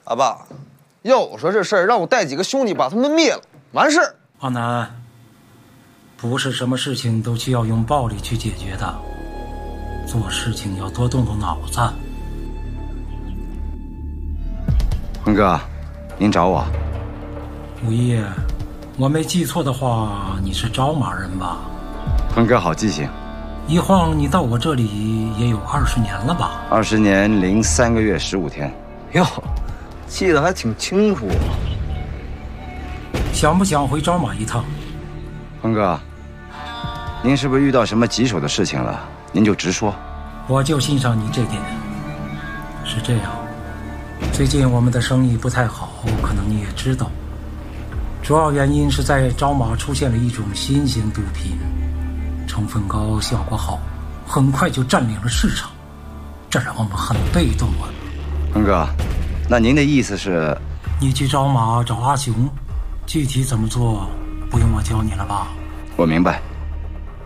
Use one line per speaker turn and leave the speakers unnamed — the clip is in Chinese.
阿爸，要我说这事儿，让我带几个兄弟把他们灭了，完事儿。
阿南，不是什么事情都需要用暴力去解决的，做事情要多动动脑子。
坤哥，您找我？
五一，我没记错的话，你是招马人吧？
坤哥好记性。
一晃你到我这里也有20年了吧
？20年零3个月15天。
哟，记得还挺清楚。
想不想回招马一趟？
坤哥，您是不是遇到什么棘手的事情了？您就直说。
我就欣赏你这点。是这样，最近我们的生意不太好，可能你也知道。主要原因是在招马出现了一种新型毒品，成分高，效果好，很快就占领了市场，这让我们很被动啊。
坤哥，那您的意思是？
你去招马找阿雄，具体怎么做不用我教你了吧？
我明白。